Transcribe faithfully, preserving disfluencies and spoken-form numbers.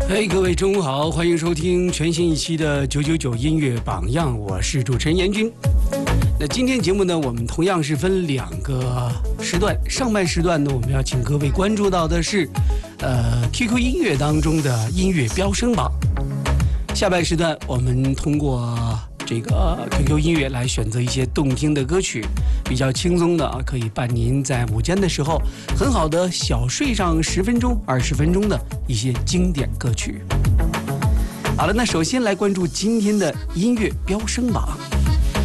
嘿、hey, 各位中午好，欢迎收听全新一期的九九九音乐榜样，我是主持人严军。那今天节目呢，我们同样是分两个时段，上半时段呢，我们要请各位关注到的是，呃 Q Q 音乐当中的音乐飙升榜。下半时段，我们通过这个 Q Q 音乐来选择一些动听的歌曲，比较轻松的啊，可以伴您在午间的时候很好的小睡上十分钟、二十分钟的一些经典歌曲。好了，那首先来关注今天的音乐飙升榜。